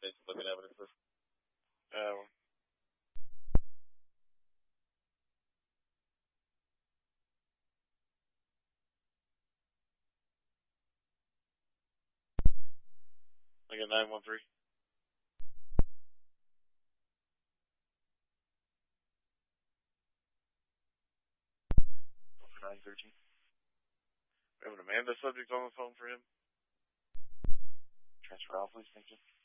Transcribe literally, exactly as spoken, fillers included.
station looking at evidence. Um, I got nine one three. For nine thirteen. We have an Amanda subject on the phone for him. Transfer off, please. Thank you.